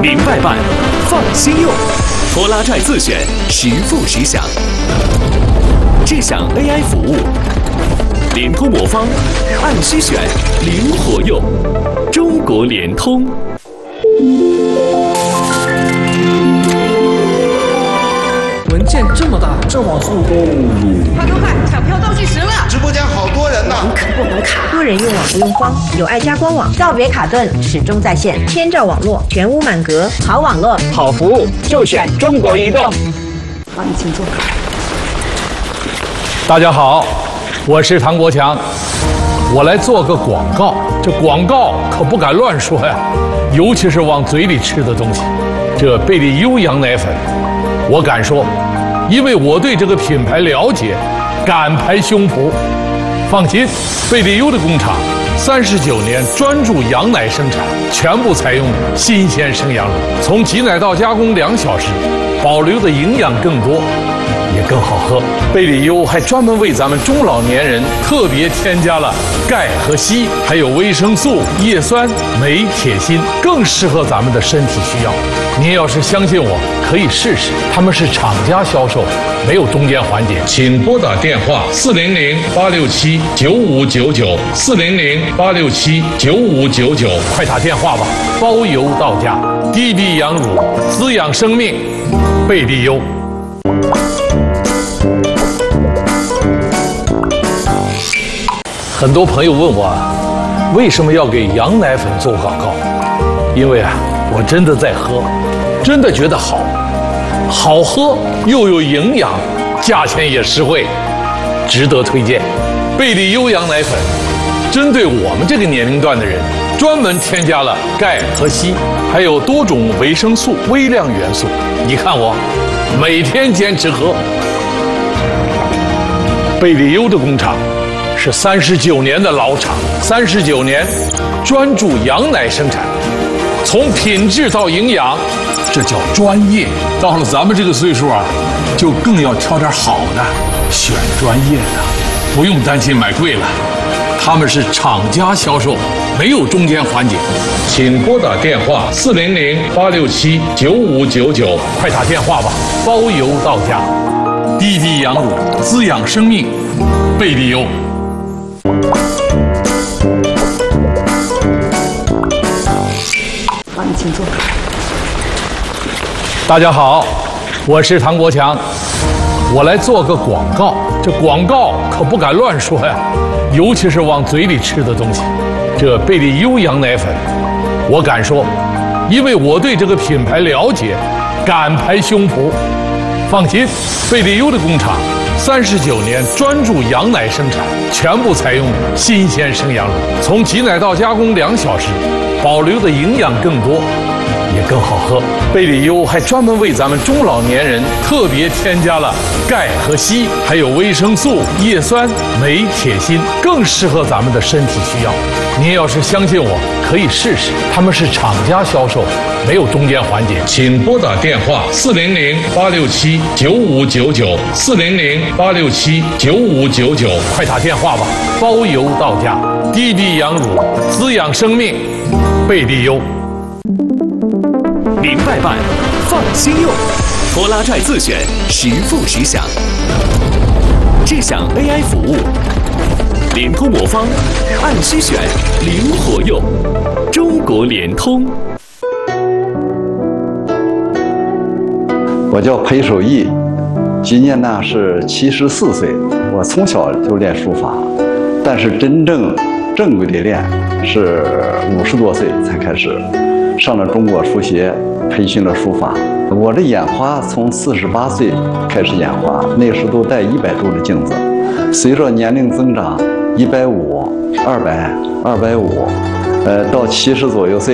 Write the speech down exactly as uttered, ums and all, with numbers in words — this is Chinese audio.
明白办，放心用，拖拉拽自选，实付实享。智享 A I 服务，联通魔方，按需选，灵活用。中国联通。 文件这么大，这网速， 快快快，抢票倒计时了！ 直播间好多人呢， 可不能卡。 多人用网不用慌，有爱家官网，告别卡顿，始终在线，千兆网络，全屋满格，好网络， 好服务，就选中国移动。 好，你请坐。 大家好，我是唐国强，我来做个广告。这广告可不敢乱说呀，尤其是往嘴里吃的东西。这贝利优羊奶粉，我敢说，因为我对这个品牌了解，敢拍胸脯。放心，贝利优的工厂三十九年专注羊奶生产，全部采用新鲜生羊乳，从挤奶到加工两小时，保留的营养更多，也更好喝。贝利优还专门为咱们中老年人特别添加了钙和硒，还有维生素、叶酸、镁、铁、锌，更适合咱们的身体需要。您要是相信我，可以试试。他们是厂家销售，没有中间环节。请拨打电话四零零八六七九五九九四零零八六七九五九九，快打电话吧，包邮到家。低低羊乳，滋养生命，贝利优。很多朋友问我，为什么要给羊奶粉做广告？因为啊，我真的在喝，真的觉得好，好喝又有营养，价钱也实惠，值得推荐。贝利优羊奶粉针对我们这个年龄段的人，专门添加了钙和硒，还有多种维生素、微量元素。你看我，每天坚持喝。贝利优的工厂是三十九年的老厂，三十九年专注羊奶生产，从品质到营养，这叫专业。到了咱们这个岁数啊，就更要挑点好的，选专业的，不用担心买贵了。他们是厂家销售，没有中间环节。请拨打电话四零零八六七九五九九，快打电话吧，包邮到家。低低羊乳，滋养生命，贝利优。 好，你请坐。 大家好，我是唐国强，我来做个广告。这广告可不敢乱说呀，尤其是往嘴里吃的东西。这贝利优羊奶粉，我敢说，因为我对这个品牌了解，敢拍胸脯。放心，贝利优的工厂三十九年专注羊奶生产，全部采用新鲜生羊乳，从挤奶到加工两小时，保留的营养更多，也更好喝。贝利优还专门为咱们中老年人特别添加了钙和硒，还有维生素、叶酸、镁、铁、锌，更适合咱们的身体需要。您要是相信我，可以试试。他们是厂家销售，没有中间环节。请拨打电话四零零八六七九五九九四零零八六七九五九九，快打电话吧，包邮到家。低低羊乳，滋养生命，贝利优。 明白办，放心用，拖拉拽自选，实付实享。智享 A I 服务，联通魔方，按需选，灵活用。中国联通。 我叫裴守义，今年呢是七十四岁。我从小就练书法，但是真正正规的练是五十多岁才开始。上了中国书协，培训了书法。我的眼花从四十八岁开始眼花，那时都戴一百度的镜子。随着年龄增长，一百五、二百、二百五，呃，到七十左右岁。